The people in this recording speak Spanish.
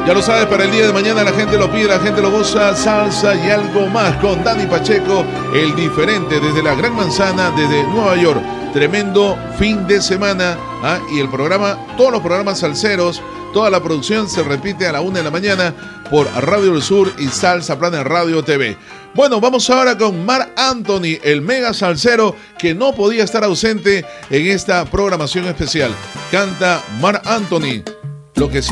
Ya lo sabes, para el día de mañana la gente lo pide, la gente lo goza, salsa y algo más con Dani Pacheco, el diferente desde la Gran Manzana, desde Nueva York. Tremendo fin de semana, y el programa, todos los programas salseros, toda la producción se repite a la 1 de la mañana por Radio del Sur y Salsa Planet Radio TV. Bueno, vamos ahora con Marc Anthony, el mega salsero que no podía estar ausente en esta programación especial. Canta Marc Anthony, lo que